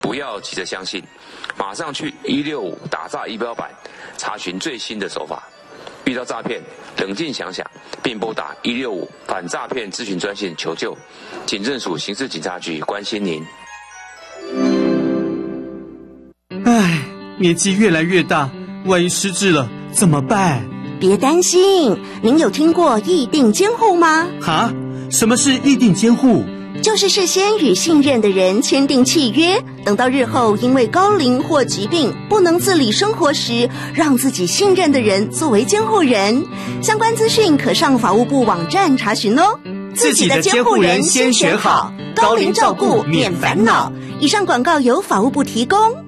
不要急着相信，马上去165打诈仪表板查询最新的手法。遇到诈骗，冷静想想，并拨打165反诈骗咨询专线求救。警政署刑事警察局关心您。 唉，年纪越来越大，万一失智了怎么办？ 别担心，您有听过议定监护吗？ 哈？什么是议定监护？ 就是事先与信任的人签订契约，等到日后因为高龄或疾病不能自理生活时，让自己信任的人作为监护人。相关资讯可上法务部网站查询哦。 自己的监护人先选好，高龄照顾免烦恼。 以上广告由法务部提供。